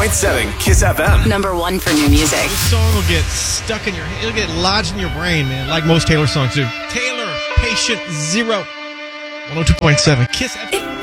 102.7 Kiss FM. Number one for new music. This song will get stuck in it'll get lodged in your brain, man, like most Taylor songs do. Taylor, Patient Zero. 102.7 Kiss FM.